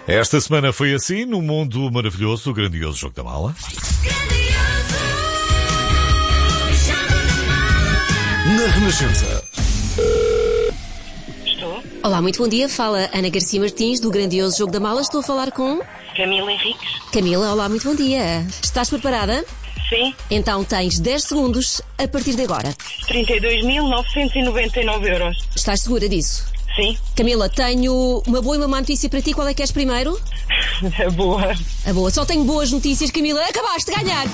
Esta semana foi assim, no mundo maravilhoso do grandioso Jogo da Mala. Na Renascença. Estou. Olá, muito bom dia. Fala Ana Garcia Martins, do grandioso Jogo da Mala. Estou a falar com... Camila Henriques. Camila, olá, muito bom dia. Estás preparada? Sim. Então tens 10 segundos a partir de agora. 32.999 euros. Estás segura disso? Sim. Camila, tenho uma boa e uma má notícia para ti. Qual é que és primeiro? Boa. A boa. Só tenho boas notícias, Camila. Acabaste de ganhar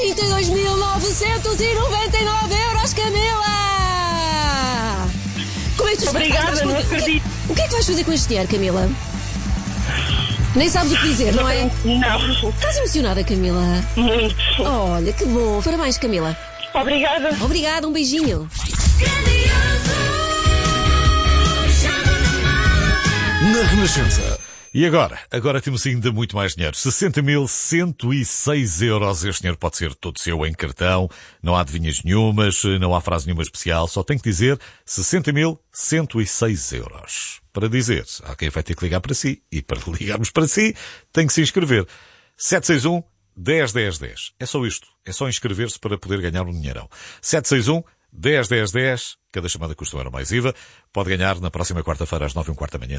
32.999 euros, Camila! Como é que tu Obrigada, não acredito. O que é que vais fazer com este dinheiro, Camila? Nem sabes o que dizer, não é? Não. Estás emocionada, Camila? Muito. Olha, que bom. Parabéns, Camila. Obrigada. Obrigada, um beijinho. Na Renascença. E agora temos ainda muito mais dinheiro. 60.106 euros. Este dinheiro pode ser todo seu em cartão. Não há adivinhas nenhumas, não há frase nenhuma especial. Só tem que dizer 60.106 euros. Para dizer, há quem vai ter que ligar para si. E para ligarmos para si, tem que se inscrever. 761 10 10 10. É só isto. É só inscrever-se para poder ganhar um dinheirão. 761 10 10 10. Cada chamada custa €1 mais IVA. Pode ganhar na próxima quarta-feira às 9h15 da manhã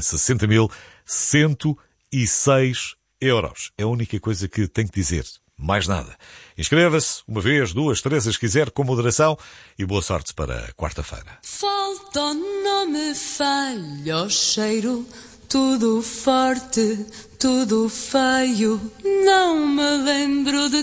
60.106 euros. É a única coisa que tem que dizer. Mais nada. Inscreva-se uma vez, duas, três, as quiser, com moderação, e boa sorte para quarta-feira. Falta, não me falha o cheiro, tudo forte, tudo feio, não me lembro de